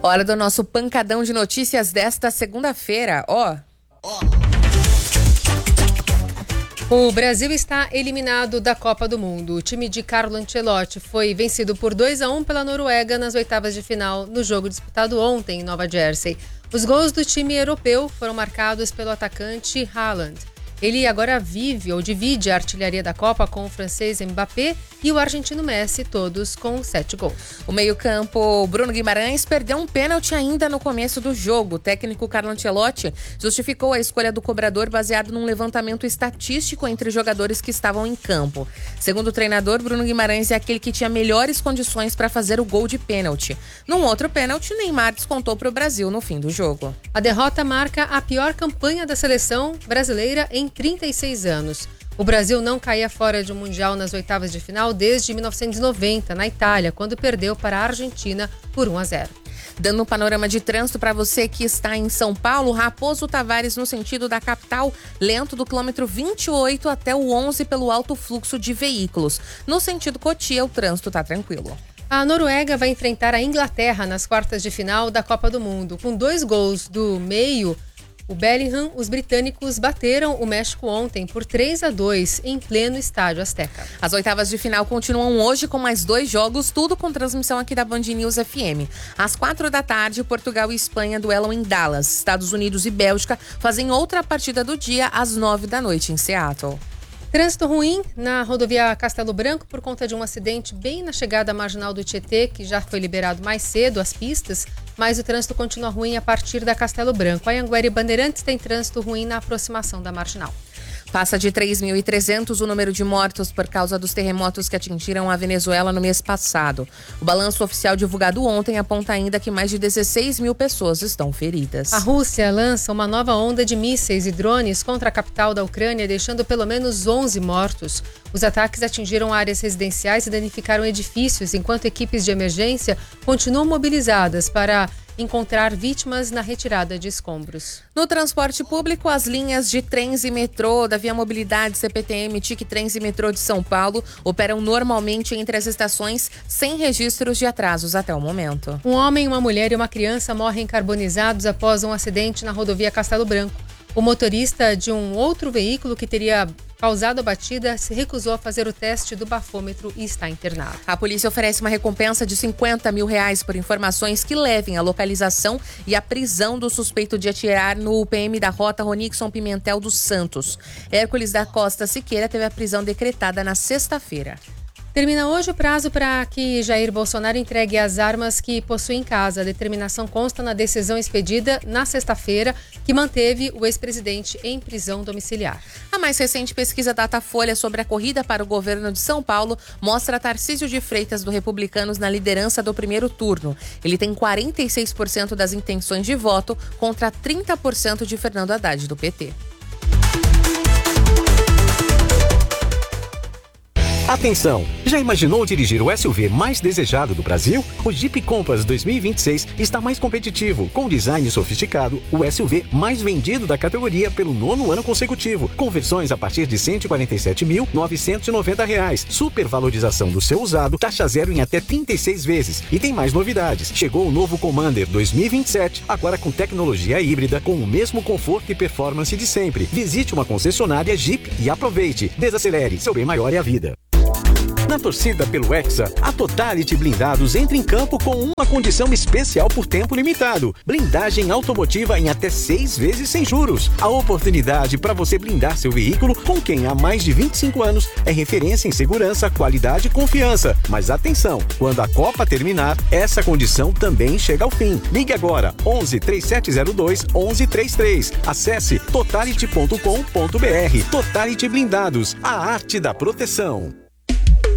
Hora do nosso pancadão de notícias desta segunda-feira, O Brasil está eliminado da Copa do Mundo. O time de Carlo Ancelotti foi vencido por 2-1 pela Noruega nas oitavas de final no jogo disputado ontem em Nova Jersey. Os gols do time europeu foram marcados pelo atacante Haaland. Ele agora divide a artilharia da Copa com o francês Mbappé e o argentino Messi, todos com 7 gols. O meio-campo Bruno Guimarães perdeu um pênalti ainda no começo do jogo. O técnico Carlo Ancelotti justificou a escolha do cobrador baseado num levantamento estatístico entre os jogadores que estavam em campo. Segundo o treinador, Bruno Guimarães é aquele que tinha melhores condições para fazer o gol de pênalti. Num outro pênalti, Neymar descontou para o Brasil no fim do jogo. A derrota marca a pior campanha da seleção brasileira em 36 anos. O Brasil não caía fora de um Mundial nas oitavas de final desde 1990, na Itália, quando perdeu para a Argentina por 1-0. Dando um panorama de trânsito para você que está em São Paulo, Raposo Tavares no sentido da capital, lento do quilômetro 28 até o 11 pelo alto fluxo de veículos. No sentido Cotia, o trânsito está tranquilo. A Noruega vai enfrentar a Inglaterra nas quartas de final da Copa do Mundo. Com 2 gols do meio, o Bellingham, os britânicos bateram o México ontem por 3-2 em pleno estádio Azteca. As oitavas de final continuam hoje com mais 2 jogos, tudo com transmissão aqui da Band News FM. Às 4 da tarde, Portugal e Espanha duelam em Dallas. Estados Unidos e Bélgica fazem outra partida do dia às 9 da noite em Seattle. Trânsito ruim na rodovia Castelo Branco por conta de um acidente bem na chegada à marginal do Tietê, que já foi liberado mais cedo as pistas, mas o trânsito continua ruim a partir da Castelo Branco. A Anhanguera e Bandeirantes tem trânsito ruim na aproximação da marginal. Passa de 3.300 o número de mortos por causa dos terremotos que atingiram a Venezuela no mês passado. O balanço oficial divulgado ontem aponta ainda que mais de 16 mil pessoas estão feridas. A Rússia lança uma nova onda de mísseis e drones contra a capital da Ucrânia, deixando pelo menos 11 mortos. Os ataques atingiram áreas residenciais e danificaram edifícios, enquanto equipes de emergência continuam mobilizadas para encontrar vítimas na retirada de escombros. No transporte público, as linhas de trens e metrô da Via Mobilidade, CPTM, TIC Trens e Metrô de São Paulo operam normalmente entre as estações sem registros de atrasos até o momento. Um homem, uma mulher e uma criança morrem carbonizados após um acidente na rodovia Castelo Branco. O motorista de um outro veículo que teria causado a batida se recusou a fazer o teste do bafômetro e está internado. A polícia oferece uma recompensa de R$50 mil por informações que levem à localização e à prisão do suspeito de atirar no PM da rota Ronixon Pimentel dos Santos. Hércules da Costa Siqueira teve a prisão decretada na sexta-feira. Termina hoje o prazo para que Jair Bolsonaro entregue as armas que possui em casa. A determinação consta na decisão expedida na sexta-feira, que manteve o ex-presidente em prisão domiciliar. A mais recente pesquisa Datafolha sobre a corrida para o governo de São Paulo mostra Tarcísio de Freitas, do Republicanos, na liderança do primeiro turno. Ele tem 46% das intenções de voto contra 30% de Fernando Haddad, do PT. Atenção! Já imaginou dirigir o SUV mais desejado do Brasil? O Jeep Compass 2026 está mais competitivo. Com design sofisticado, o SUV mais vendido da categoria pelo 9º ano consecutivo. Com versões a partir de R$ 147.990. Supervalorização do seu usado, taxa zero em até 36 vezes. E tem mais novidades. Chegou o novo Commander 2027, agora com tecnologia híbrida, com o mesmo conforto e performance de sempre. Visite uma concessionária Jeep e aproveite. Desacelere, seu bem maior é a vida. Na torcida pelo Hexa, a Totality Blindados entra em campo com uma condição especial por tempo limitado. Blindagem automotiva em até 6 vezes sem juros. A oportunidade para você blindar seu veículo com quem há mais de 25 anos é referência em segurança, qualidade e confiança. Mas atenção, quando a Copa terminar, essa condição também chega ao fim. Ligue agora, 11 3702 1133. Acesse totality.com.br. Totality Blindados, a arte da proteção.